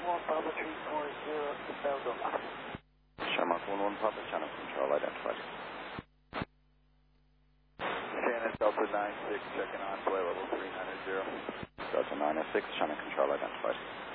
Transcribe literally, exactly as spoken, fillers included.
one Papa three four zero, Belgium. Shamrock one one Papa, channel control identified. K N S Delta nine six, checking on flight level three nine zero. Delta nine six, channel control identified.